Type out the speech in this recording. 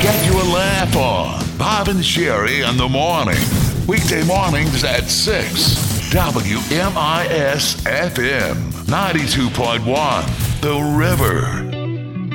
Get your laugh on. Bob and Sherry in the morning. Weekday mornings at 6. WMIS FM 92.1. The River.